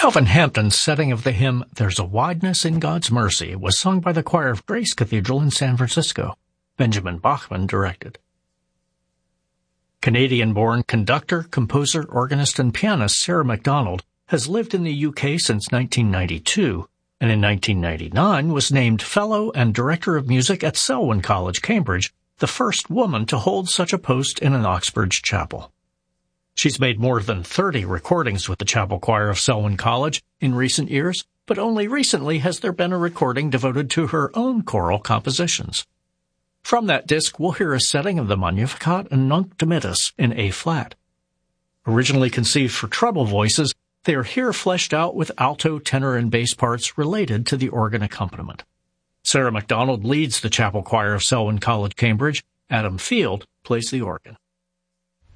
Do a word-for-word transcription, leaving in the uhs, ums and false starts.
Calvin Hampton's setting of the hymn There's a Wideness in God's Mercy was sung by the choir of Grace Cathedral in San Francisco. Benjamin Bachman directed. Canadian-born conductor, composer, organist, and pianist Sarah McDonald has lived in the U K since nineteen ninety-two, and in nineteen ninety-nine was named Fellow and Director of Music at Selwyn College, Cambridge, the first woman to hold such a post in an Oxbridge chapel. She's made more than thirty recordings with the chapel choir of Selwyn College in recent years, but only recently has there been a recording devoted to her own choral compositions. From that disc, we'll hear a setting of the Magnificat and Nunc Dimittis in A-flat. Originally conceived for treble voices, they are here fleshed out with alto, tenor, and bass parts related to the organ accompaniment. Sarah McDonald leads the chapel choir of Selwyn College, Cambridge. Adam Field plays the organ.